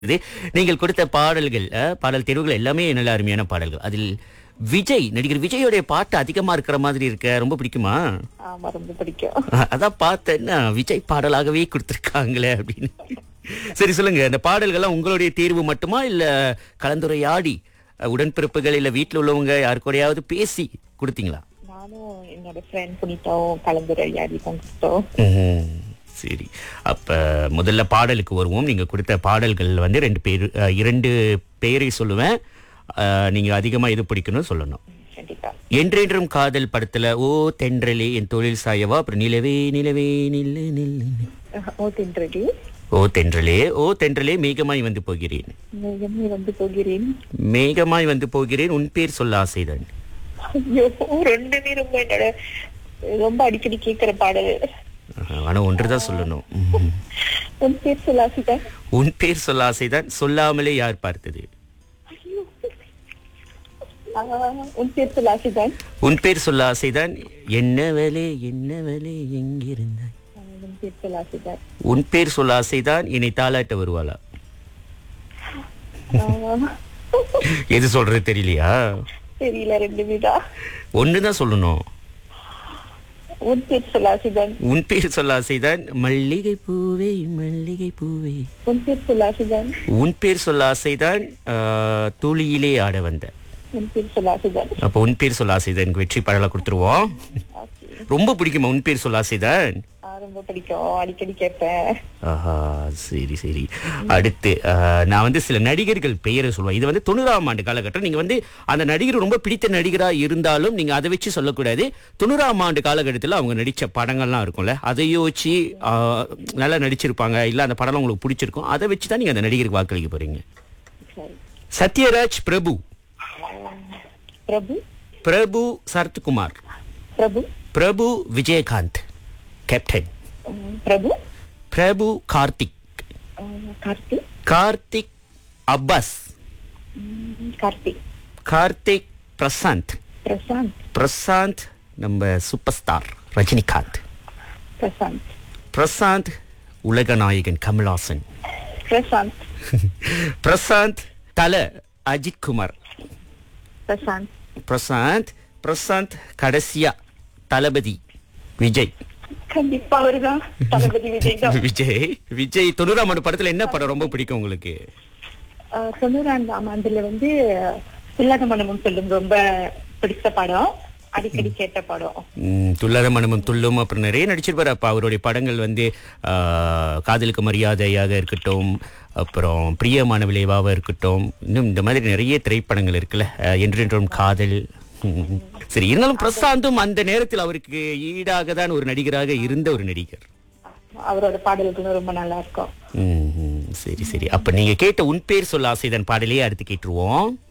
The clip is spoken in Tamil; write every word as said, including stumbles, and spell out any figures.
இது நீங்கள் கொடுத்த பாடல்கள் அஹ், பாடல் தேர்வுகள் எல்லாமே நல்ல அருமையான பாடல்கள். அதில் விஜய் நடிகர் விஜயோடைய பாட்டு அதிகமா இருக்கிற மாதிரி இருக்க ரொம்ப பிடிக்குமா? ஆமா, ரொம்ப பிடிக்கும். அஹ், அதான் பார்த்தேன்னா விஜய் பாடலாகவே கொடுத்திருக்காங்களே அப்படின்னு. சரி சொல்லுங்க, அந்த பாடல்கள்லாம் உங்களுடைய தேர்வு மட்டுமா இல்ல கலந்துரையாடி அஹ், உடன்பிறப்புகள் இல்ல வீட்டுல உள்ளவங்க யாருக்கூடையாவது பேசி கொடுத்தீங்களா? நானும் என்னோட ஃப்ரெண்ட் புனிதாவும் கலந்துரையாடி கொடுத்தோம். ம்ஹும். சரி, அப்ப முதல்ல பாடலுக்கு வருவோம். நீங்க கொடுத்த பாடல்கள் வந்து ரெண்டு பேர் அஹ், இரண்டு பேரை சொல்லுவேன். அஹ், நீங்க அதிகமா எது பிடிக்கணும் சொல்லணும். கண்டிப்பா. என்றென்றும் காதல் படத்துல ஓ தென்றலே என் தொழில் சாயவா, அப்புறம் நிலவே நிலவே நில்லு நில்லு. ஓ தென்றடி, ஓ தென்றலே ஓ தென்றலே மேகமாய் வந்து போகிறேன், மேகமே வந்து போகிறேன். மேகமாய் வந்து போகிறேன் உன் பேர் சொல்ல ஆசைதான். ஐயோ, ரெண்டுமே ரொம்ப என்னோட ரொம்ப அடிக்கடி கேட்கிற பாடல். அஹ், ஆனா ஒன்றுதான் சொல்லணும். ம்ஹும். உன் பேர் சொல்லாசிட்ட. உன் பேர் சொல்ல ஆசைதான் சொல்லாமலே யார் பார்த்தது. ஐயோ, ஆ, உன் பேர் சொல்லாசிதான். உன் பேர் சொல்ல ஆசைதான் என்னவளே என்னவளே எங்கிருந்தாய். உன் பேர் சொல்லாசிதான். உன் பேர் சொல்ல ஆசைதான் என்னை தாளாட்ட வருவாளா. எது சொல்றது தெரியலையா? தெரியல, ரெண்டுமே தான். ஒண்ணுதான் சொல்லணும். உன் பேர் சொல்லாசிதான். உன் பேர் சொல்ல ஆசைதான் மல்லிகை பூவே மல்லிகை பூவே. உன் பேர் சொல்லாசிதான். உன் பேர் சொல்ல ஆசைதான் ஆஹ், தூளியிலே ஆட வந்த. உன் பேர் சொல்லாசிதான். அப்போ உன் பேர் சொல்ல ஆசைதான் வெற்றி பாடலா கொடுத்துருவோம். ரொம்ப பிடிக்குமா உன் பேர் சொல்ல ஆசைதான்? ரொம்ப பிடிக்கும், அடிக்கடி கேட்பேன். ஆஹா, சரி சரி. அடுத்து ஆஹ், நான் வந்து சில நடிகர்கள் பெயரை சொல்லுவேன். இது வந்து தொண்ணூறாம் ஆண்டு காலகட்டம். நீங்க வந்து அந்த நடிகர் ரொம்ப பிடித்த நடிகரா இருந்தாலும் நீங்க அதை வச்சு சொல்லக்கூடாது. தொண்ணூறாம் ஆண்டு காலகட்டத்தில் அவங்க நடிச்ச படங்கள்லாம் இருக்கும்ல, அதை யோசிச்சு ஆஹ், நல்லா நடிச்சிருப்பாங்க, இல்ல அந்த படம் உங்களுக்கு பிடிச்சிருக்கும், அதை வச்சு தான் நீங்க அந்த நடிகருக்கு வாக்களிக்க போறீங்க. சரி. சத்யராஜ் பிரபு, பிரபு. பிரபு சரத்குமார், பிரபு. பிரபு விஜயகாந்த் கேப்டன், உம், பிரபு. பிரபு கார்த்திக், உம், கார்த்திக். கார்த்திக் அப்பாஸ், உம், கார்த்திக். கார்த்திக் பிரசாந்த், பிரசாந்த். பிரசாந்த் நம்ம சூப்பர் ஸ்டார் ரஜினிகாந்த், பிரசாந்த். பிரசாந்த் உலக நாயகன் கமல்ஹாசன், பிரசாந்த். பிரசாந்த் தல அஜித் குமார், பிரசாந்த். பிரசாந்த் பிரசாந்த் கடைசியா தளபதி விஜய். கண்டிப்பா அவர்தான், தளபதி விஜய் தான். விஜய் விஜய் தொண்ணூறாம் ஆண்டு படத்துல என்ன படம் ரொம்ப பிடிக்கும் உங்களுக்கு? ஆஹ், தொண்ணூறாண்டாம் ஆண்டுல வந்து துல்லாத மனமும் சொல்லும் ரொம்ப பிடித்த படம், அடிக்கடி கேட்ட படம். ம், துல்லாத மனமும் துள்ளும், அப்புறம் நிறைய நடிச்சிருப்பாரு. அப்ப அவருடைய படங்கள் வந்து ஆஹ், காதலுக்கு மரியாதையாக இருக்கட்டும், அப்புறம் பிரியமான விளைவாக இருக்கட்டும், இன்னும் இந்த மாதிரி நிறைய திரைப்படங்கள் இருக்குல்ல, அஹ், என்றென்றும் காதல். ம். சரி, இருந்தாலும் பிரசாந்தும் அந்த நேரத்தில் அவருக்கு ஈடாக தான் ஒரு நடிகராக இருந்த ஒரு நடிகர். அவரோட பாடல்களும் ரொம்ப நல்லா இருக்கும். ம், ம். சரி சரி, அப்ப நீங்க கேட்ட உன் பேர் சொல்ல ஆசைதான் பாடலையே அடுத்து கேட்டுருவோம்.